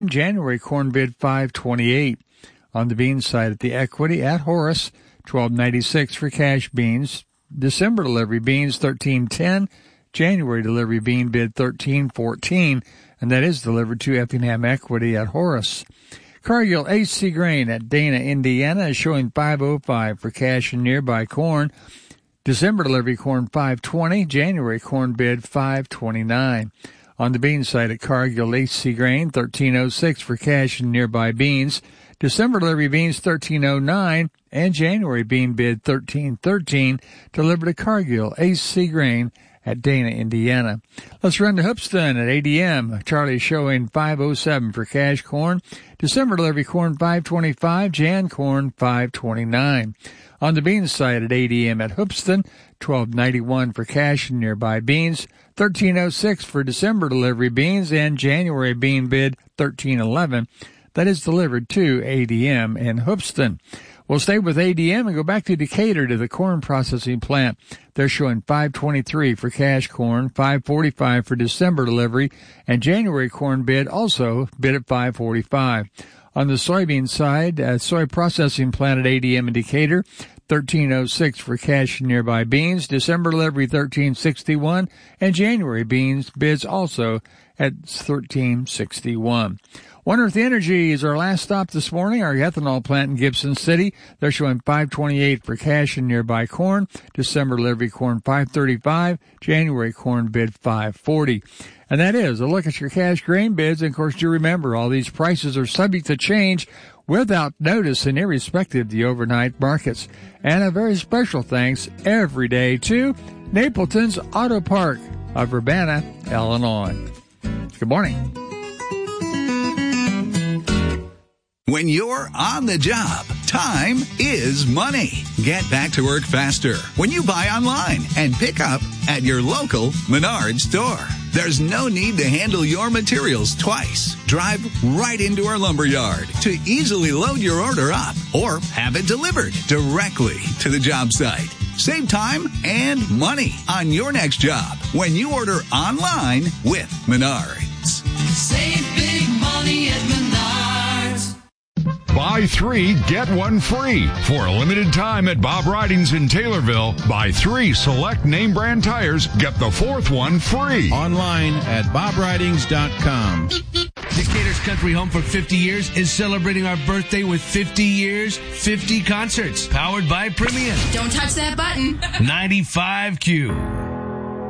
January corn bid $5.28. On the bean side at the equity at Horace, $12.96 for cash beans. December delivery beans $13.10. January delivery bean bid $13.14, and that is delivered to Effingham Equity at Horace. Cargill HC Grain at Dana, Indiana is showing $5.05 for cash and nearby corn. December delivery corn $5.20. January corn bid $5.29. On the bean side at Cargill HC Grain, $13.06 for cash and nearby beans. December delivery beans $13.09, and January bean bid $13.13, delivered to Cargill HC Grain at Dana, Indiana. Let's run to Hoopeston at ADM. Charlie showing $5.07 for cash corn. December delivery corn $5.25, Jan corn $5.29. On the beans side at ADM at Hoopeston, $12.91 for cash and nearby beans, $13.06 for December delivery beans, and January bean bid $13.11. That is delivered to ADM in Hoopeston. We'll stay with ADM and go back to Decatur to the corn processing plant. They're showing $5.23 for cash corn, $5.45 for December delivery, and January corn bid also bid at $5.45. On the soybean side, soy processing plant at ADM in Decatur, $13.06 for cash and nearby beans, December delivery $13.61, and January beans bids also at $13.61. One Earth Energy is our last stop this morning, our ethanol plant in Gibson City. They're showing $5.28 for cash and nearby corn. December delivery corn $5.35. January corn bid $5.40. And that is a look at your cash grain bids. And of course, do remember, all these prices are subject to change without notice and irrespective of the overnight markets. And a very special thanks every day to Napleton's Auto Park of Urbana, Illinois. Good morning. When you're on the job, time is money. Get back to work faster when you buy online and pick up at your local Menards store. There's no need to handle your materials twice. Drive right into our lumber yard to easily load your order up or have it delivered directly to the job site. Save time and money on your next job when you order online with Menards. Save big money at Menards. Buy 3, get 1 free. For a limited time at Bob Ridings in Taylorville, buy 3 select name brand tires, get the 4th one free. Online at bobridings.com. Decatur's Country Home for 50 years is celebrating our birthday with 50 years, 50 concerts, powered by Premium. Don't touch that button. 95Q.